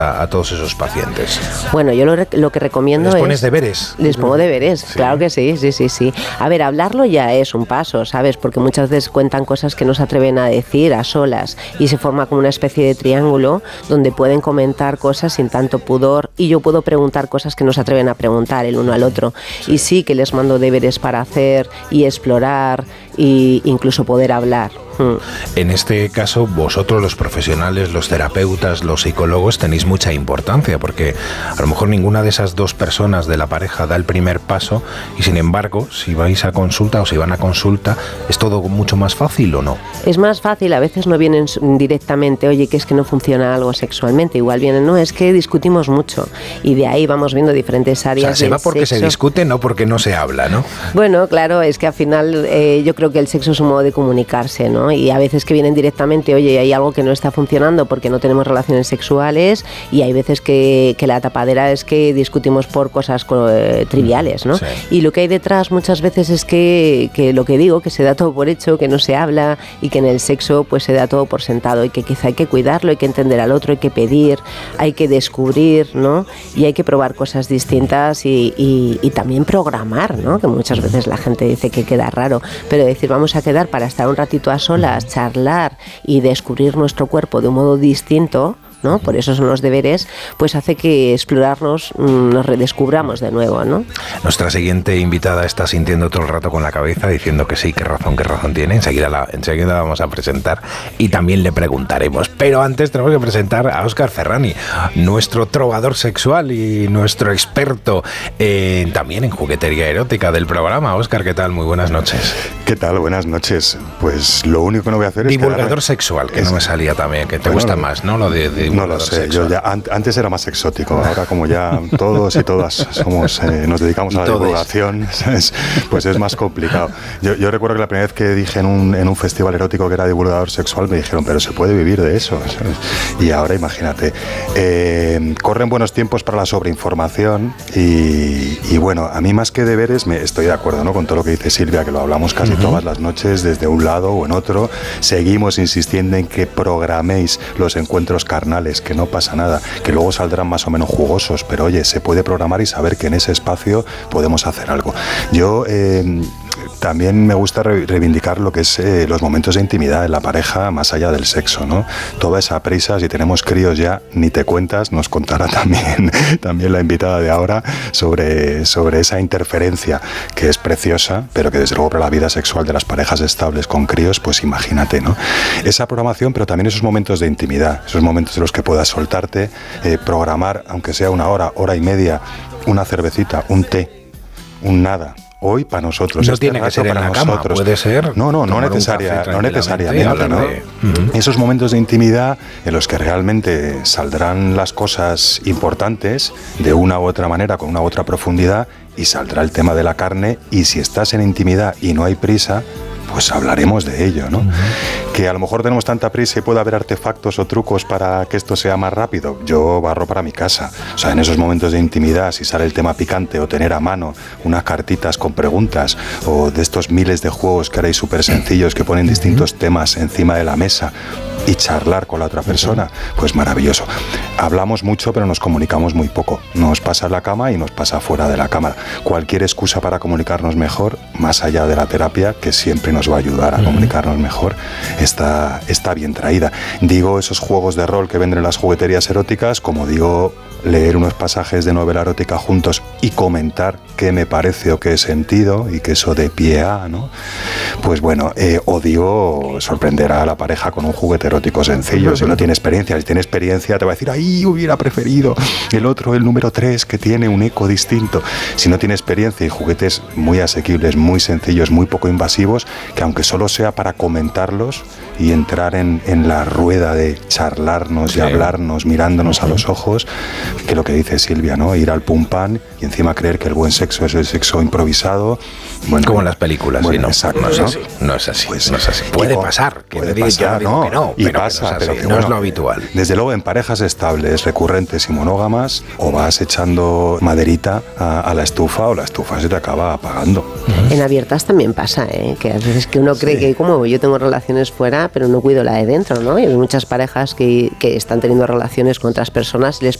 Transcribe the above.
a todos esos pacientes? Bueno, yo lo que recomiendo es... ¿Les pones deberes? Les pongo deberes, sí. Claro que sí. A ver, hablarlo ya es un paso, ¿sabes? Porque muchas veces cuentan cosas que no se atreven a decir a solas y se forma como una especie de triángulo donde pueden comentar cosas sin tanto pudor y yo puedo preguntar cosas que no se atreven a preguntar el uno al otro. Sí. Y sí que les mando deberes para hacer y explorar e incluso poder hablar. En este caso, vosotros los profesionales, los terapeutas, los psicólogos, tenéis mucha importancia porque a lo mejor ninguna de esas dos personas de la pareja da el primer paso y sin embargo, si vais a consulta o si van a consulta, ¿es todo mucho más fácil o no? Es más fácil, a veces no vienen directamente, oye, que es que no funciona algo sexualmente, igual vienen, no, es que discutimos mucho y de ahí vamos viendo diferentes áreas. O sea, se va porque sexo. Se discute, no porque no se habla, ¿no? Bueno, claro, es que al final yo creo que el sexo es un modo de comunicarse, ¿no? Y a veces que vienen directamente, oye, hay algo que no está funcionando porque no tenemos relaciones sexuales y hay veces que la tapadera es que discutimos por cosas triviales, ¿no? Sí. Y lo que hay detrás muchas veces es que lo que digo, que se da todo por hecho, que no se habla y que en el sexo pues se da todo por sentado y que quizá hay que cuidarlo, hay que entender al otro, hay que pedir, hay que descubrir, ¿no? Y hay que probar cosas distintas y también programar, ¿no? Que muchas veces la gente dice que queda raro, pero decir vamos a quedar para estar un ratito a solas, charlar y descubrir nuestro cuerpo de un modo distinto, ¿no? Por eso son los deberes, pues hace que explorarnos, nos redescubramos de nuevo, ¿no? Nuestra siguiente invitada está sintiendo todo el rato con la cabeza diciendo que sí, qué razón tiene. Enseguida la vamos a presentar y también le preguntaremos. Pero antes tenemos que presentar a Óscar Ferrani, nuestro trovador sexual y nuestro experto también en juguetería erótica del programa. Óscar, ¿qué tal? Muy buenas noches. ¿Qué tal? Buenas noches. Pues lo único que no voy a hacer es divulgador sexual, que no me salía también, que te gusta más, ¿no? Lo de no lo sé, yo ya antes era más exótico, ahora como ya todos y todas nos dedicamos a la divulgación, pues es más complicado. Yo recuerdo que la primera vez que dije en un festival erótico que era divulgador sexual me dijeron, pero se puede vivir de eso, ¿sabes? Y ahora imagínate, corren buenos tiempos para la sobreinformación y bueno, a mí más que deberes, estoy de acuerdo, ¿no? Con todo lo que dice Silvia, que lo hablamos casi todas las noches desde un lado o en otro, seguimos insistiendo en que programéis los encuentros carnales, que no pasa nada, que luego saldrán más o menos jugosos, pero oye, se puede programar y saber que en ese espacio podemos hacer algo. Yo también me gusta reivindicar lo que es los momentos de intimidad en la pareja más allá del sexo, ¿no? Toda esa prisa, si tenemos críos ya, ni te cuentas, nos contará también la invitada de ahora sobre esa interferencia que es preciosa, pero que desde luego para la vida sexual de las parejas estables con críos, pues imagínate, ¿no? Esa programación, pero también esos momentos de intimidad, esos momentos en los que puedas soltarte, programar, aunque sea una hora y media, una cervecita, un té, un nada. Hoy para nosotros. No tiene que ser en la cama, puede ser. No necesariamente, ¿no? Esos momentos de intimidad en los que realmente saldrán las cosas importantes de una u otra manera, con una u otra profundidad, y saldrá el tema de la carne, y si estás en intimidad y no hay prisa, pues hablaremos de ello, ¿no? Que a lo mejor tenemos tanta prisa y puede haber artefactos o trucos para que esto sea más rápido. Yo barro para mi casa. O sea, en esos momentos de intimidad, si sale el tema picante o tener a mano unas cartitas con preguntas o de estos miles de juegos que haréis súper sencillos que ponen distintos temas encima de la mesa y charlar con la otra persona, pues maravilloso. Hablamos mucho, pero nos comunicamos muy poco. Nos pasa en la cama y nos pasa fuera de la cama. Cualquier excusa para comunicarnos mejor, más allá de la terapia, que siempre nos va a ayudar a comunicarnos mejor, está bien traída. Digo esos juegos de rol que venden en las jugueterías eróticas, como digo leer unos pasajes de novela erótica juntos y comentar qué me parece o qué he sentido y que eso de pie a, ¿no? Pues bueno, o digo sorprender a la pareja con un juguete erótico sencillo. Si no tiene experiencia, si tiene experiencia te va a decir, ¡ay, hubiera preferido el otro, el número 3, que tiene un eco distinto! Si no tiene experiencia y juguetes muy asequibles, muy sencillos, muy poco invasivos, que aunque solo sea para comentarlos y entrar en la rueda de charlarnos y hablarnos mirándonos a los ojos, que lo que dice Silvia, ¿no? Ir al pum pam y encima creer que el buen sexo es el sexo improvisado. Bueno, como en las películas, bueno, sí, exacto, no es así. No es así. Pues, no es así. Puede pasar, puede pasar, ¿no? Que no, y pero pasa, que no es, pero no es lo habitual. Desde luego, en parejas estables, recurrentes y monógamas, o vas echando maderita a la estufa o la estufa se te acaba apagando. En abiertas también pasa, que a veces que uno cree que como yo tengo relaciones fuera, pero no cuido la de dentro, ¿no? Y hay muchas parejas que están teniendo relaciones con otras personas y les